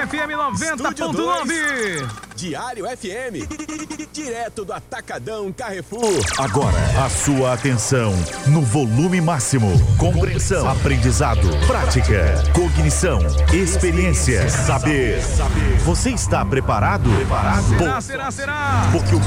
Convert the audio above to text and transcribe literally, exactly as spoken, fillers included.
F M noventa ponto nove. Diário F M, direto do Atacadão Carrefour. Agora, a sua atenção no volume máximo. Compreensão, aprendizado, prática, cognição, experiência, saber. Você está preparado? Preparado? Será, será, será? Porque o